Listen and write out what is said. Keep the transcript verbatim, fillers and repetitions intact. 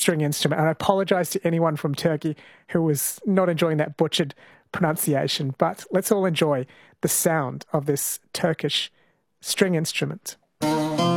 string instrument. And I apologise to anyone from Turkey who was not enjoying that butchered pronunciation, but let's all enjoy the sound of this Turkish string instrument.